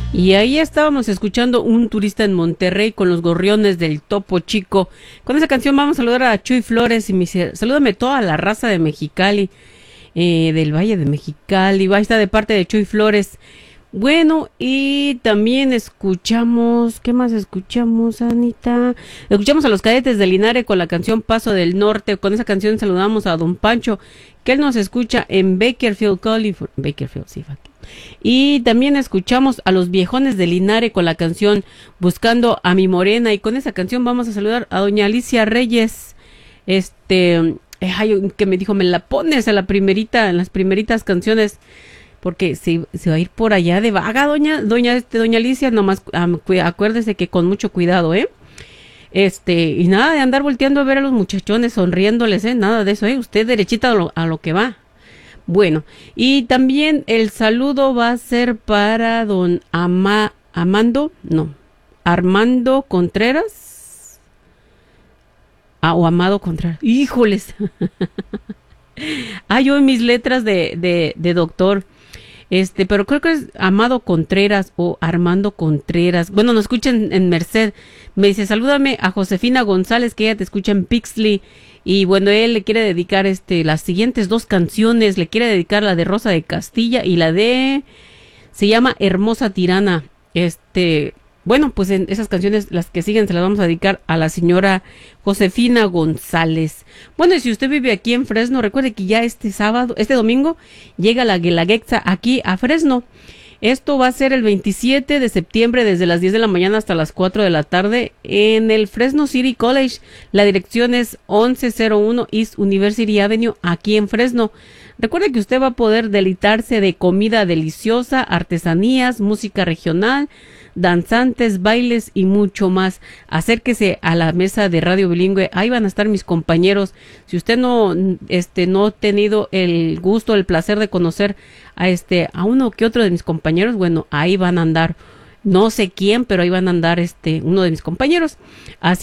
Y ahí estábamos escuchando Un turista en Monterrey con los gorriones del Topo Chico. Con esa canción vamos a saludar a Chuy Flores y me dice, salúdame toda la raza de Mexicali, del Valle de Mexicali. Va a estar de parte de Chuy Flores. Bueno, y también escuchamos, ¿qué más escuchamos, Anita? Escuchamos a los Cadetes de Linares con la canción Paso del Norte. Con esa canción saludamos a Don Pancho, que él nos escucha en Bakersfield, California. Bakersfield, sí, aquí. Y también escuchamos a los Viejones de Linares con la canción Buscando a mi Morena. Y con esa canción vamos a saludar a doña Alicia Reyes, que me dijo, me la pones a la primerita, en las primeritas canciones, porque se va a ir por allá de vaga, doña Alicia, nomás acuérdese que con mucho cuidado, y nada de andar volteando a ver a los muchachones, sonriéndoles, nada de eso, usted derechita a lo que va. Bueno, y también el saludo va a ser para don Armando Contreras, o Amado Contreras, híjoles, yo en mis letras de doctor, pero creo que es Amado Contreras o Armando Contreras. Bueno, nos escuchan en Merced. Me dice, salúdame a Josefina González, que ella te escucha en Pixley. Y bueno, él le quiere dedicar las siguientes dos canciones. Le quiere dedicar la de Rosa de Castilla y se llama Hermosa Tirana. Bueno, pues en esas canciones, las que siguen, se las vamos a dedicar a la señora Josefina González. Bueno, y si usted vive aquí en Fresno, recuerde que ya este domingo, llega la Guelaguetza aquí a Fresno. Esto va a ser el 27 de septiembre desde las 10 de la mañana hasta las 4 de la tarde en el Fresno City College. La dirección es 1101 East University Avenue, aquí en Fresno. Recuerde que usted va a poder deleitarse de comida deliciosa, artesanías, música regional, danzantes, bailes y mucho más. Acérquese a la mesa de Radio Bilingüe, ahí van a estar mis compañeros. Si usted no ha tenido el gusto, el placer de conocer a uno que otro de mis compañeros, bueno, ahí van a andar, no sé quién, pero ahí van a andar uno de mis compañeros. Así